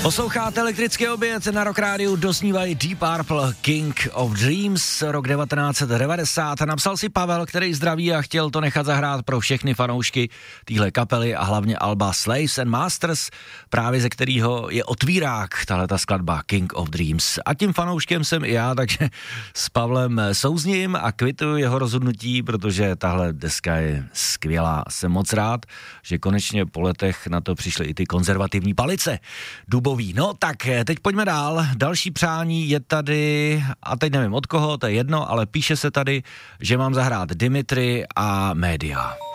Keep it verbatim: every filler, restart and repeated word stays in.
Posloucháte Elektrický oběd, na Rock Rádiu dosnívají Deep Purple, King of Dreams, rok devatenáct set devadesát. Napsal si Pavel, který zdraví a chtěl to nechat zahrát pro všechny fanoušky téhle kapely a hlavně alba Slaves and Masters, právě ze kterého je otvírák tahleta skladba King of Dreams. A tím fanouškem jsem i já, takže s Pavlem souzním a kvituju jeho rozhodnutí, protože tahle deska je skvělá. Jsem moc rád, že konečně po letech na to přišly i ty konzervativní palice dubový. No tak teď pojďme dál. Další přání je tady, a teď nevím od koho, to je jedno, ale píše se tady, že mám zahrát Dimitri a Média.